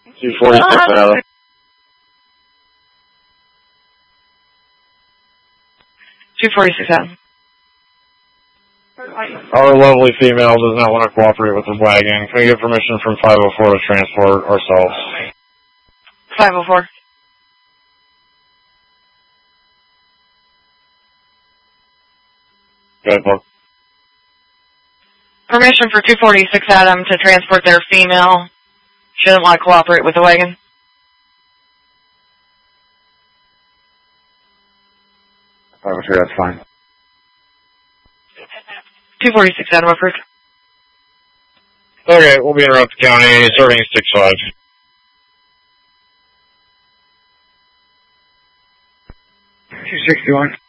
246 Adam. Our lovely female does not want to cooperate with the wagon. Can we get permission from 504 to transport ourselves? 504. Go ahead, Paul. Permission for 246 Adam to transport their female. She doesn't want to cooperate with the wagon. I'm sure that's fine. 246 Adam approved. Okay, we'll be in Route County, starting at 6-5. 261.